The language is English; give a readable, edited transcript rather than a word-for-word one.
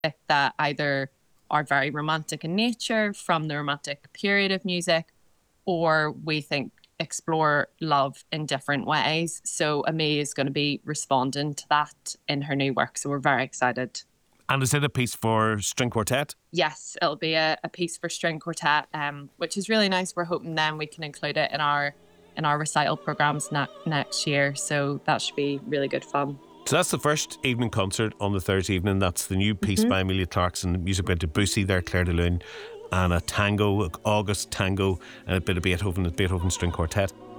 that either are very romantic in nature from the romantic period of music, or we think explore love in different ways. So Amy is going to be responding to that in her new work. So we're very excited. And is it a piece for string quartet? Yes, it'll be a piece for string quartet, which is really nice. We're hoping then we can include it in our recital programmes next year. So that should be really good fun. So that's the first evening concert on the Thursday evening. That's the new piece by Amelia Clarkson, music by Debussy there, Claire de Lune, and a tango, August tango, and a bit of Beethoven String Quartet.